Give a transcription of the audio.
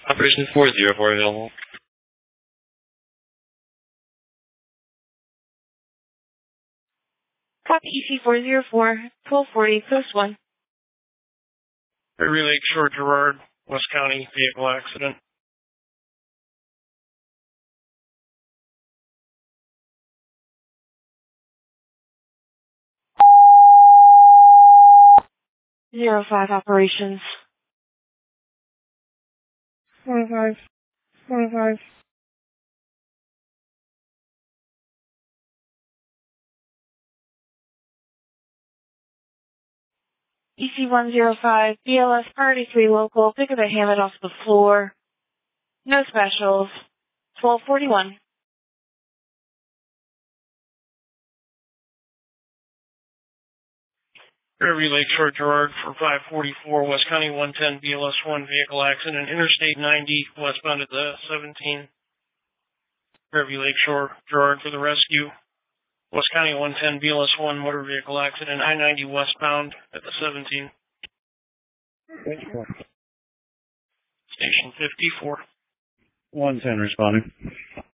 Operation 404 available. Copy EC404, 1240, post 1. Prairie Lake Shore, Girard, West County, vehicle accident. Zero 05 operations. 45. EC105, BLS Priority 3 local, pick up a hamlet off the floor. No specials. 1241. Prairie Lake Shore, Girard for 544, West County 110, BLS 1 vehicle accident, Interstate 90, westbound at the 17. Prairie Lake Shore, Girard for the rescue. West County 110, BLS 1 motor vehicle accident, I-90 westbound at the 17. Station 54. 110 responding.